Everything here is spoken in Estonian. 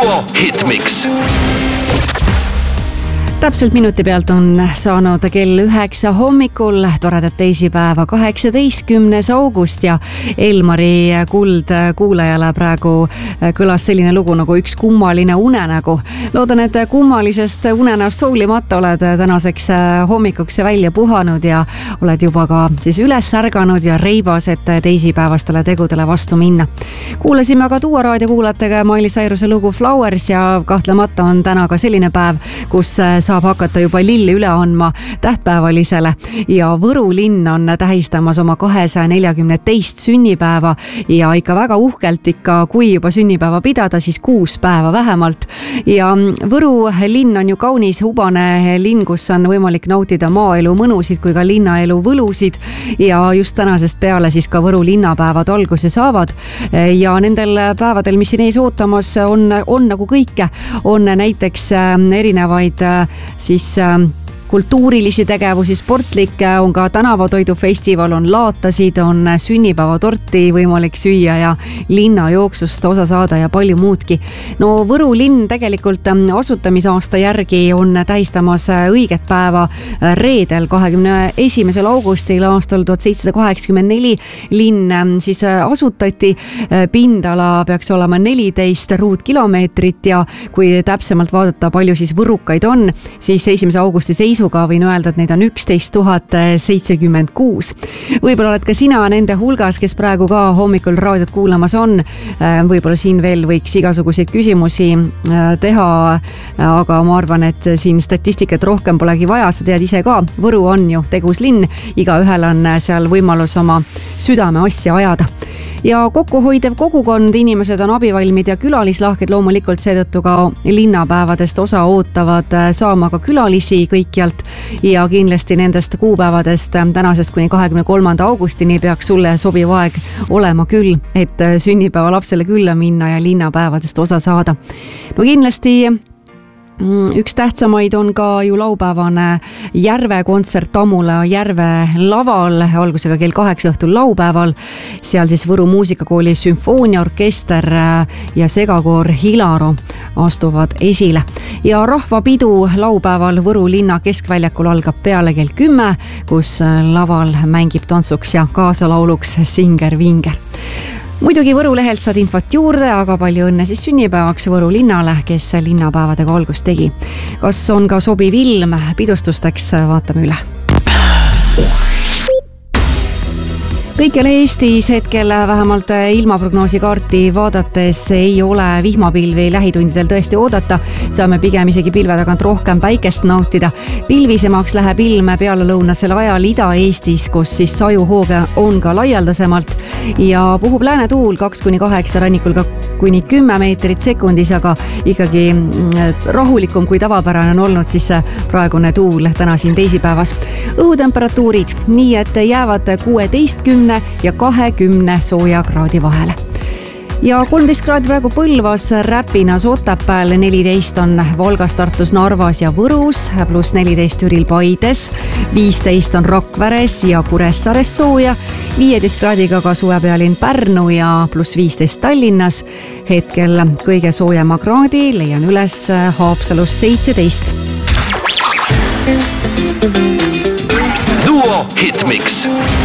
Duo Hitmix. Täpselt minuti pealt on saanud kell 9 hommikul, toredat teisipäeva, 18. august ja Elmari Kuld kuulajale praegu kõlas selline lugu nagu üks kummaline unenägu. Loodan, et kummalisest unenäost hoolimata oled tänaseks hommikuks välja puhanud ja oled juba ka siis üles ärganud ja reibas, et teisipäevastele tegudele vastu minna. Kuulasime aga Duo raadio kuulajatega Miley Cyruse lugu Flowers ja kahtlemata on täna ka selline päev, kus saab hakata juba lilli üle andma tähtpäevalisele ja Võru linn on tähistamas oma 242 sünnipäeva ja ikka väga uhkelt kui juba sünnipäeva pidada, siis 6 päeva vähemalt. Ja Võru linn on ju kaunis hubane linn, kus on võimalik nautida maaelu mõnusid kui ka linnaelu võlusid ja just tänasest peale siis ka Võru linnapäevad alguse saavad ja nendel päevadel, mis siin ees ootamas on nagu kõike, on näiteks erinevaid siis kultuurilisi tegevusi, sportlikke, on ka tänavatoidufestival, on laatasid, on sünnipäevatorti võimalik süüa ja linnajooksust osa saada ja palju muudki. No Võru linn tegelikult asutamisaasta järgi on tähistamas õiget päeva reedel 21. augustil aastal 1784. Linn siis asutati, pindala peaks olema 14 ruutkilomeetrit ja kui täpsemalt vaadata, palju siis võrukaid on, siis 1. augusti seisu võin öelda, et neid on 11 076. Võib-olla oled ka sina nende hulgas, kes praegu ka hommikul raadiot kuulamas on. Võib-olla siin veel võiks igasuguseid küsimusi teha, aga ma arvan, et siin statistikat rohkem polegi vaja, sa tead ise ka. Võru on ju tegus linn, igaühel on seal võimalus oma südame asja ajada. Ja kokkuhoidev kogukond, inimesed on abivalmid ja külalislahked, loomulikult seetõttu ka linnapäevadest osa ootavad saama ka külalisi kõikjalt ja kindlasti nendest kuupäevadest tänasest kuni 23. augustini peaks sulle sobiv aeg olema küll, et sünnipäeva lapsele külla minna ja linnapäevadest osa saada. No kindlasti üks tähtsamaid on ka ju laupäevane Järve kontsert Amula Järve laval, algusega kell 8 õhtul laupäeval. Seal siis Võru muusikakooli sümfooniaorkester ja segakoor Hilaro astuvad esile. Ja rahvapidu laupäeval Võru linna keskväljakul algab peale kell 10, kus laval mängib tantsuks ja kaasalauluks Singer Vinger. Muidugi Võru lehelt saad infot juurde, aga palju õnne siis sünnipäevaks Võru linnale, kes linnapäevadega algust tegi. Kas on ka sobiv ilm pidustusteks, vaatame üle. Kõikjal Eestis hetkel vähemalt ilmaprognoosi kaarti vaadates ei ole vihmapilvi lähitundidel tõesti oodata. Saame pigem isegi pilve tagant rohkem päikest nautida. Pilvisemaks läheb ilm pealelõunasel ajal Ida-Eestis, kus siis sajuhooge on ka laialdasemalt ja puhub läänetuul 2-8, rannikul ka kuni 10 meetrit sekundis, aga ikkagi rahulikum kui tavapärane on olnud siis praegune tuul täna siin teisipäevas. Õhutemperatuurid nii, et jäävad 16 ja 20 sooja kraadi vahele. Ja 13 kraadi praegu Põlvas, Räpinas, Otepääl, 14 on Valgas, Tartus, Narvas ja Võrus, pluss 14 Türil, Paides, 15 on Rakveres ja Kuressaares sooja, 15 kraadiga ka suvepealinn Pärnu ja pluss 15 Tallinnas. Hetkel kõige soojema kraadi leian üles Haapsalus 17. Duo Hitmix.